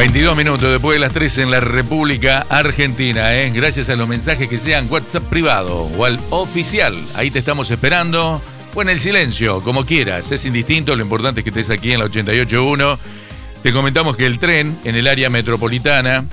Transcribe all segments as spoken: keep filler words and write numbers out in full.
veintidós minutos después de las tres en la República Argentina, ¿eh? Gracias a los mensajes que sean WhatsApp privado o al oficial. Ahí te estamos esperando. O en el silencio, como quieras. Es indistinto, lo importante es que estés aquí en la ochenta y ocho punto uno. Te comentamos que el tren en el área metropolitana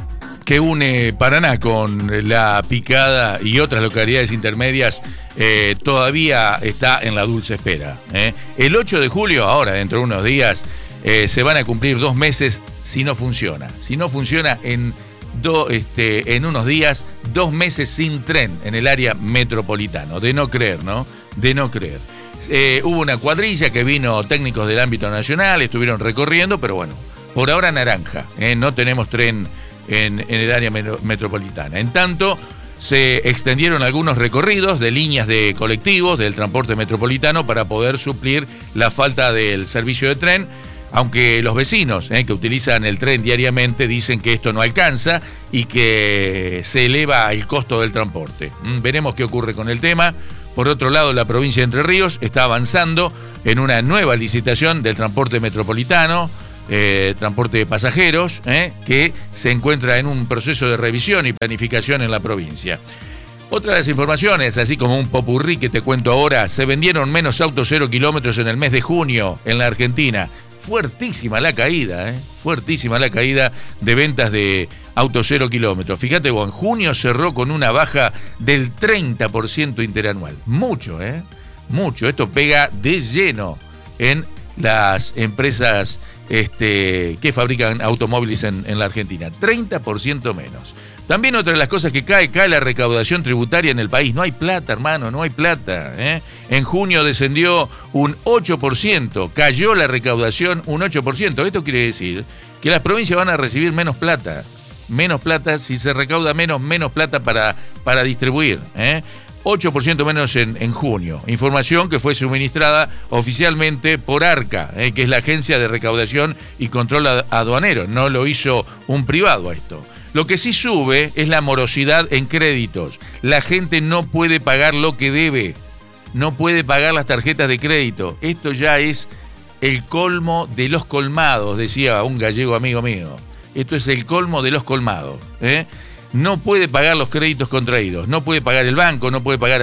que une Paraná con La Picada y otras localidades intermedias eh, todavía está en la dulce espera, ¿eh? El ocho de julio, ahora dentro de unos días, eh, se van a cumplir dos meses si no funciona. Si no funciona en, do, este, en unos días, dos meses sin tren en el área metropolitana. De no creer, ¿no? De no creer. Eh, hubo una cuadrilla que vino técnicos del ámbito nacional, estuvieron recorriendo, pero bueno, por ahora naranja, ¿eh? No tenemos tren En, en el área metropolitana. En tanto, se extendieron algunos recorridos de líneas de colectivos del transporte metropolitano para poder suplir la falta del servicio de tren, aunque los vecinos eh, que utilizan el tren diariamente dicen que esto no alcanza y que se eleva el costo del transporte. Mm, veremos qué ocurre con el tema. Por otro lado, la provincia de Entre Ríos está avanzando en una nueva licitación del transporte metropolitano, Eh, transporte de pasajeros, eh, que se encuentra en un proceso de revisión y planificación en la provincia. Otra de las informaciones, así como un popurrí que te cuento ahora, se vendieron menos autos cero kilómetros en el mes de junio en la Argentina. Fuertísima la caída, eh, fuertísima la caída de ventas de autos cero kilómetros. Fíjate vos, en junio cerró con una baja del treinta por ciento interanual. Mucho, ¿eh? Mucho. Esto pega de lleno en las empresas Este, que fabrican automóviles en, en la Argentina. treinta por ciento menos. También otra de las cosas que cae, cae la recaudación tributaria en el país. No hay plata, hermano, no hay plata, ¿eh? En junio descendió un ocho por ciento, cayó la recaudación un ocho por ciento. Esto quiere decir que las provincias van a recibir menos plata. Menos plata, si se recauda menos, menos plata para, para distribuir, ¿eh? ocho por ciento menos en, en junio. Información que fue suministrada oficialmente por ARCA, eh, que es la Agencia de Recaudación y Control Aduanero. No lo hizo un privado a esto. Lo que sí sube es la morosidad en créditos. La gente no puede pagar lo que debe. No puede pagar las tarjetas de crédito. Esto ya es el colmo de los colmados, decía un gallego amigo mío. Esto es el colmo de los colmados, ¿eh? No puede pagar los créditos contraídos, no puede pagar el banco, no puede pagar